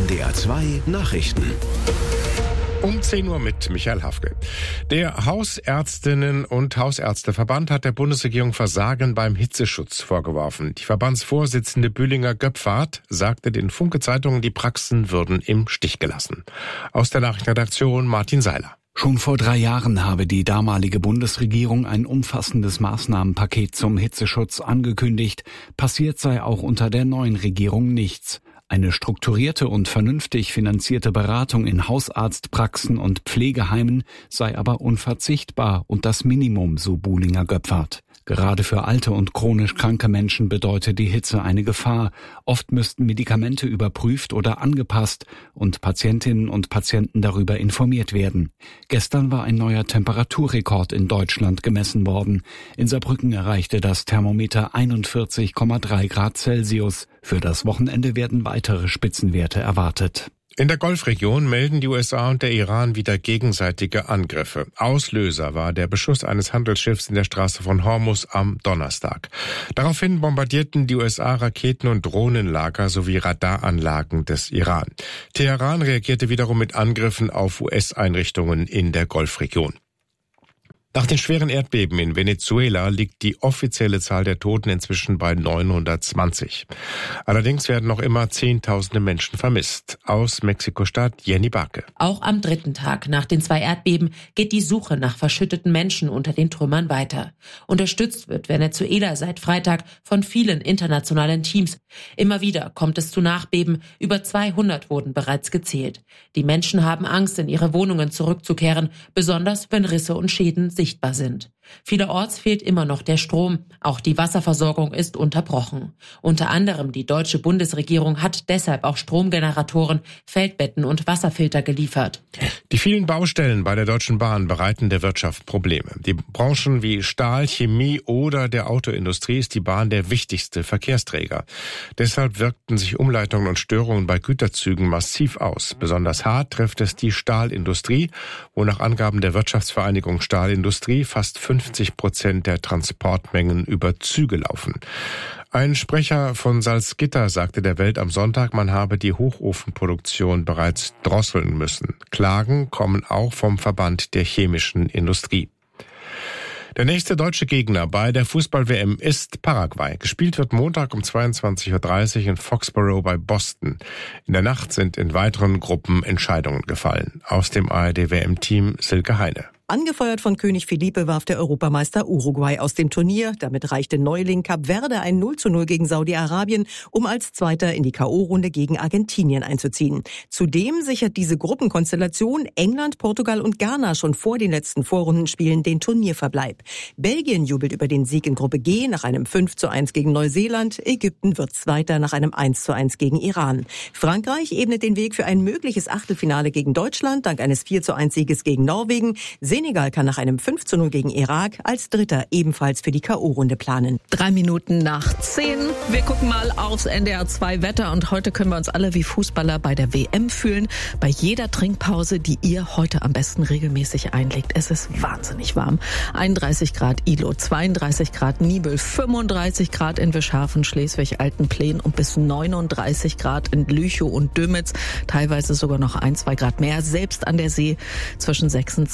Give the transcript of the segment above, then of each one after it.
NDR 2 Nachrichten. Um 10 Uhr mit Michael Hafke. Der Hausärztinnen- und Hausärzteverband hat der Bundesregierung Versagen beim Hitzeschutz vorgeworfen. Die Verbandsvorsitzende Bühlinger Göpfert sagte den Funke-Zeitungen, die Praxen würden im Stich gelassen. Aus der Nachrichtenredaktion Martin Seiler. Schon vor 3 Jahren habe die damalige Bundesregierung ein umfassendes Maßnahmenpaket zum Hitzeschutz angekündigt. Passiert sei auch unter der neuen Regierung nichts. Eine strukturierte und vernünftig finanzierte Beratung in Hausarztpraxen und Pflegeheimen sei aber unverzichtbar und das Minimum, so Bühlinger Göpfert. Gerade für alte und chronisch kranke Menschen bedeutet die Hitze eine Gefahr. Oft müssten Medikamente überprüft oder angepasst und Patientinnen und Patienten darüber informiert werden. Gestern war ein neuer Temperaturrekord in Deutschland gemessen worden. In Saarbrücken erreichte das Thermometer 41,3 Grad Celsius. Für das Wochenende werden weitere Spitzenwerte erwartet. In der Golfregion melden die USA und der Iran wieder gegenseitige Angriffe. Auslöser war der Beschuss eines Handelsschiffs in der Straße von Hormuz am Donnerstag. Daraufhin bombardierten die USA Raketen- und Drohnenlager sowie Radaranlagen des Iran. Teheran reagierte wiederum mit Angriffen auf US-Einrichtungen in der Golfregion. Nach den schweren Erdbeben in Venezuela liegt die offizielle Zahl der Toten inzwischen bei 920. Allerdings werden noch immer Zehntausende Menschen vermisst. Aus Mexiko-Stadt Jenny Barke. Auch am 3. Tag nach den 2 Erdbeben geht die Suche nach verschütteten Menschen unter den Trümmern weiter. Unterstützt wird Venezuela seit Freitag von vielen internationalen Teams. Immer wieder kommt es zu Nachbeben. Über 200 wurden bereits gezählt. Die Menschen haben Angst, in ihre Wohnungen zurückzukehren, besonders wenn Risse und Schäden sichtbar sind. Vielerorts fehlt immer noch der Strom. Auch die Wasserversorgung ist unterbrochen. Unter anderem die deutsche Bundesregierung hat deshalb auch Stromgeneratoren, Feldbetten und Wasserfilter geliefert. Die vielen Baustellen bei der Deutschen Bahn bereiten der Wirtschaft Probleme. Die Branchen wie Stahl, Chemie oder der Autoindustrie ist die Bahn der wichtigste Verkehrsträger. Deshalb wirkten sich Umleitungen und Störungen bei Güterzügen massiv aus. Besonders hart trifft es die Stahlindustrie, wo nach Angaben der Wirtschaftsvereinigung Stahlindustrie fast 50% der Transportmengen über Züge laufen. Ein Sprecher von Salzgitter sagte der Welt am Sonntag, man habe die Hochofenproduktion bereits drosseln müssen. Klagen kommen auch vom Verband der chemischen Industrie. Der nächste deutsche Gegner bei der Fußball-WM ist Paraguay. Gespielt wird Montag um 22.30 Uhr in Foxborough bei Boston. In der Nacht sind in weiteren Gruppen Entscheidungen gefallen. Aus dem ARD-WM-Team Silke Heine. Angefeuert von König Felipe warf der Europameister Uruguay aus dem Turnier. Damit reichte Neuling Kap Verde ein 0:0 gegen Saudi-Arabien, um als Zweiter in die K.O.-Runde gegen Argentinien einzuziehen. Zudem sichert diese Gruppenkonstellation England, Portugal und Ghana schon vor den letzten Vorrundenspielen den Turnierverbleib. Belgien jubelt über den Sieg in Gruppe G nach einem 5:1 gegen Neuseeland. Ägypten wird Zweiter nach einem 1:1 gegen Iran. Frankreich ebnet den Weg für ein mögliches Achtelfinale gegen Deutschland dank eines 4:1 Sieges gegen Norwegen. Senegal kann nach einem 5:0 gegen Irak als Dritter ebenfalls für die K.O.-Runde planen. 3 Minuten nach 10. Wir gucken mal aufs NDR 2 Wetter und heute können wir uns alle wie Fußballer bei der WM fühlen. Bei jeder Trinkpause, die ihr heute am besten regelmäßig einlegt. Es ist wahnsinnig warm. 31 Grad Ilo, 32 Grad Nibel, 35 Grad in Wischhafen, Schleswig-Altenplen und bis 39 Grad in Lüchow und Dömitz. Teilweise sogar noch 1-2 Grad mehr. Selbst an der See zwischen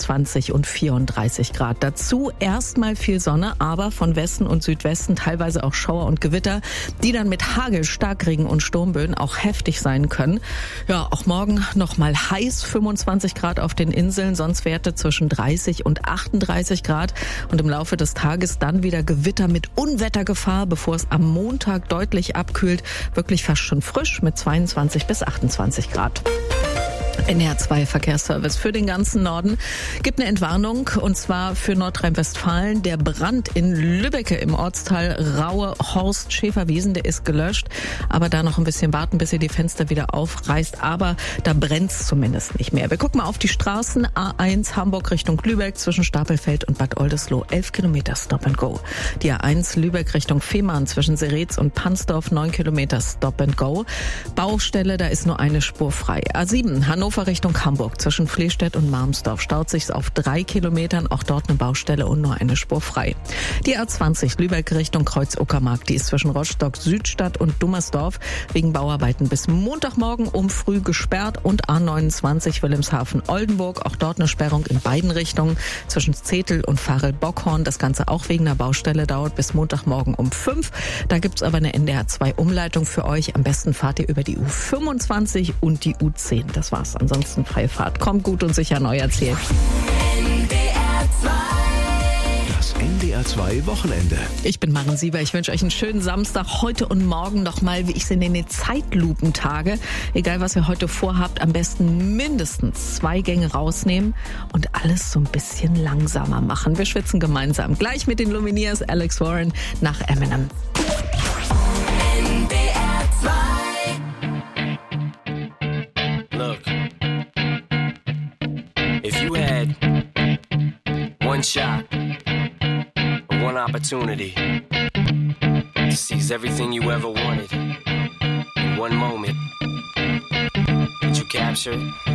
26 und 34 Grad. Dazu erstmal viel Sonne, aber von Westen und Südwesten teilweise auch Schauer und Gewitter, die dann mit Hagel, Starkregen und Sturmböen auch heftig sein können. Ja, auch morgen nochmal heiß, 25 Grad auf den Inseln, sonst Werte zwischen 30 und 38 Grad. Und im Laufe des Tages dann wieder Gewitter mit Unwettergefahr, bevor es am Montag deutlich abkühlt. Wirklich fast schon frisch mit 22 bis 28 Grad. NDR 2 Verkehrsservice für den ganzen Norden gibt eine Entwarnung, und zwar für Nordrhein-Westfalen. Der Brand in Lübbecke im Ortsteil Raue Horst Schäferwiesen, der ist gelöscht. Aber da noch ein bisschen warten, bis ihr die Fenster wieder aufreißt. Aber da brennt's zumindest nicht mehr. Wir gucken mal auf die Straßen. A1 Hamburg Richtung Lübeck zwischen Stapelfeld und Bad Oldesloe 11 Kilometer Stop and Go. Die A1 Lübeck Richtung Fehmarn zwischen Seretz und Pansdorf 9 Kilometer Stop and Go. Baustelle, da ist nur eine Spur frei. A7 Hannover Hannover Richtung Hamburg zwischen Flehstedt und Marmsdorf staut sich's auf 3 Kilometern, auch dort eine Baustelle und nur eine Spur frei. Die A20 Lübeck Richtung Kreuz-Uckermark, die ist zwischen Rostock-Südstadt und Dummersdorf wegen Bauarbeiten bis Montagmorgen um früh gesperrt und A29 Wilhelmshaven-Oldenburg, auch dort eine Sperrung in beiden Richtungen zwischen Zetel und Varel-Bockhorn. Das Ganze auch wegen einer Baustelle, dauert bis Montagmorgen um 5. Da gibt's aber eine NDR2-Umleitung für euch. Am besten fahrt ihr über die U25 und die U10. Das war's. Ansonsten freie Fahrt. Kommt gut und sicher neu erzählt. Das NDR2 Wochenende. Ich bin Maren Sieber. Ich wünsche euch einen schönen Samstag. Heute und morgen nochmal, wie ich sie nenne, Zeitlupentage. Egal, was ihr heute vorhabt, am besten mindestens 2 Gänge rausnehmen und alles so ein bisschen langsamer machen. Wir schwitzen gemeinsam. Gleich mit den Lumineers, Alex Warren nach Eminem. Look, if you had one shot, one opportunity to seize everything you ever wanted in one moment, would you capture it?